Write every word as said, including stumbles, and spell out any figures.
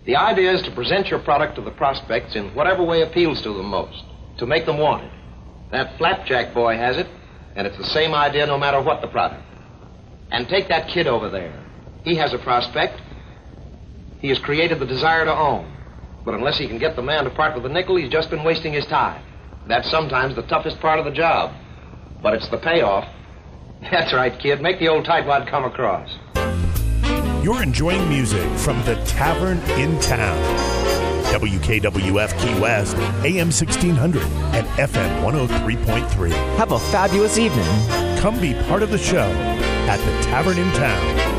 The idea is to present your product to the prospects in whatever way appeals to them most, to make them want it. That flapjack boy has it, and it's the same idea no matter what the product. And take that kid over there. He has a prospect. He has created the desire to own. But unless he can get the man to part with the nickel, he's just been wasting his time. That's sometimes the toughest part of the job. But it's the payoff. That's right, kid. Make the old tightwad come across. You're enjoying music from the Tavern in Town. W K W F Key West, A M sixteen hundred and F M one oh three point three. Have a fabulous evening. Come be part of the show at the Tavern in Town.